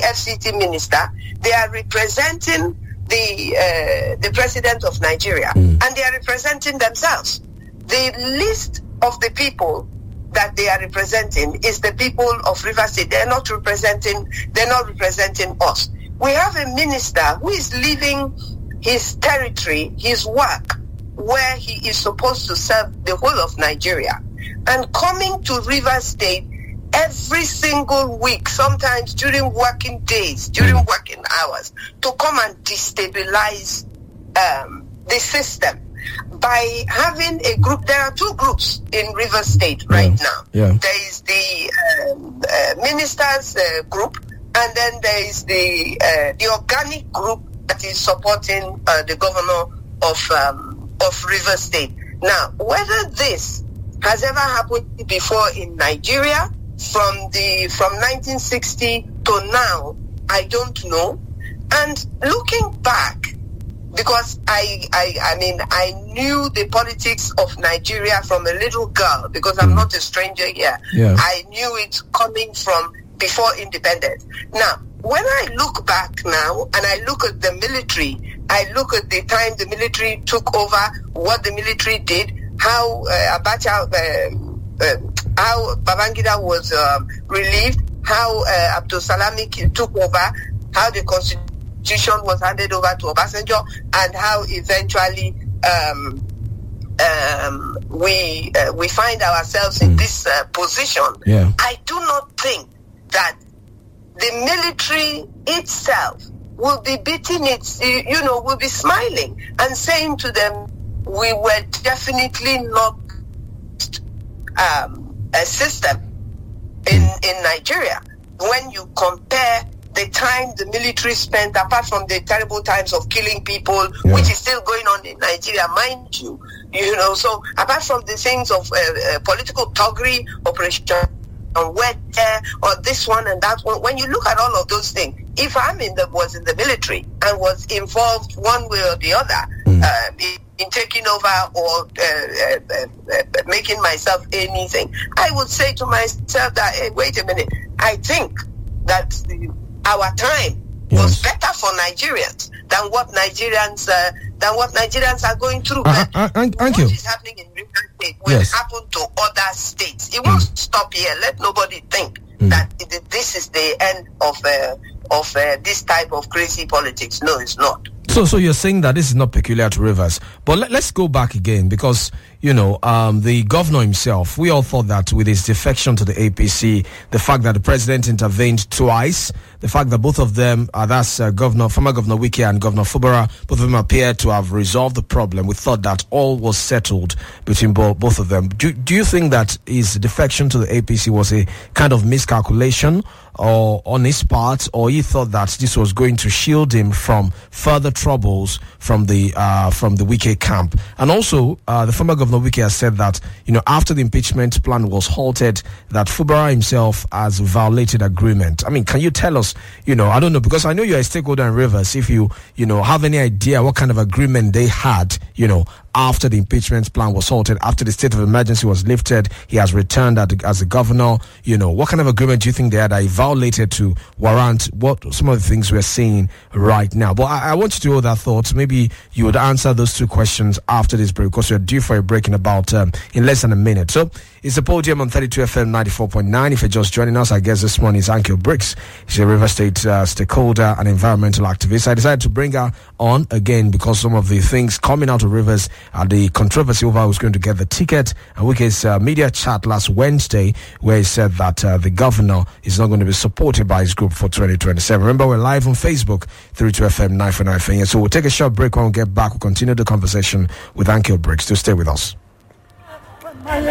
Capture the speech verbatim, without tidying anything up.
F C T minister, they are representing the uh, the president of Nigeria, mm. and they are representing themselves. The list of the people that they are representing is the people of Rivers State. They're not representing. They're not representing us. We have a minister who is leaving his territory, his work, where he is supposed to serve the whole of Nigeria, and coming to Rivers State every single week, sometimes during working days, during working hours, to come and destabilize um, the system by having a group. There are two groups in Rivers State right yeah. now. Yeah. There is the um, uh, ministers uh, group, and then there is the uh, the organic group that is supporting uh, the governor of um, of Rivers State. Now, whether this has ever happened before in Nigeria, from the from nineteen sixty to now, I don't know. And looking back, because I, I I mean I knew the politics of Nigeria from a little girl, because I'm not a stranger here. Yeah. I knew it coming from before independence. Now, when I look back now and I look at the military, I look at the time the military took over, what the military did, how uh, Abacha. Uh, Uh, how Babangida was um, relieved, how uh, Abdul Salami took over, how the constitution was handed over to Obasanjo, and how eventually um, um, we uh, we find ourselves in this uh, position. Yeah. I do not think that the military itself will be beating its, you know, will be smiling and saying to them, we were definitely not Um, a system in, in Nigeria. When you compare the time the military spent, apart from the terrible times of killing people, yeah. which is still going on in Nigeria, mind you, you know, so apart from the things of uh, uh, political thuggery, operation wet air, or this one and that one, when you look at all of those things, if I'm in the was in the military and was involved one way or the other, mm. uh, in, in taking over or uh, uh, uh, making myself anything, I would say to myself that, hey, wait a minute, I think that the, our time yes. was better for Nigerians than what Nigerians uh, than what Nigerians are going through. Uh, uh, uh, what you. is happening in Rivers State will yes. happen to other states. It mm. won't stop here. Let nobody think mm. that it, this is the end of uh, of uh, this type of crazy politics. No, it's not. So, so you're saying that this is not peculiar to Rivers, but let, let's go back again, because you know um, the governor himself. We all thought that with his defection to the A P C, the fact that the president intervened twice, the fact that both of them, uh, that's uh, Governor, former Governor Wike and Governor Fubara, both of them appeared to have resolved the problem. We thought that all was settled between bo- both of them. Do, do you think that his defection to the A P C was a kind of miscalculation, or on his part, or he thought that this was going to shield him from further troubles from the uh, from the Wike camp? And also, uh, the former Governor Wike has said that, you know, after the impeachment plan was halted, that Fubara himself has violated agreement. I mean, can you tell us, you know, I don't know, because I know you're a stakeholder in Rivers, if you, you know, have any idea what kind of agreement they had, you know, after the impeachment plan was halted, after the state of emergency was lifted, he has returned as a governor. You know, what kind of agreement do you think they had that he violated to warrant what some of the things we're seeing right now? But I, I want you to hold that thought. Maybe you would answer those two questions after this break, because we're due for a break in about um, in less than a minute. So it's the podium on thirty-two F M ninety-four point nine. If you're just joining us, I guess this one is Ankyo Briggs. She's a River State uh, stakeholder and environmental activist. I decided to bring her on again because some of the things coming out of Rivers, Uh, the controversy over who's going to get the ticket, and Wike's uh, media chat last Wednesday, where he said that uh, the governor is not going to be supported by his group for twenty twenty-seven. Remember, we're live on Facebook, thirty-two F M nine four nine. So we'll take a short break. When we get back, we'll continue the conversation with Ankyo Briggs. To stay with us.